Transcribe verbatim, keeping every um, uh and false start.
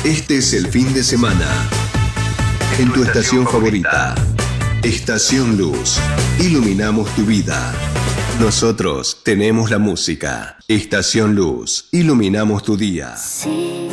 Este es el fin de semana. En tu estación favorita. Estación Luz. Iluminamos tu vida. Nosotros tenemos la música. Estación Luz. Iluminamos tu día. Sí.